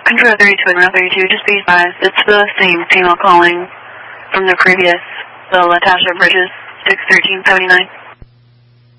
Control 32 and route 32, just be advised, it's the same female calling from the previous, the Latasha Bridges 61379.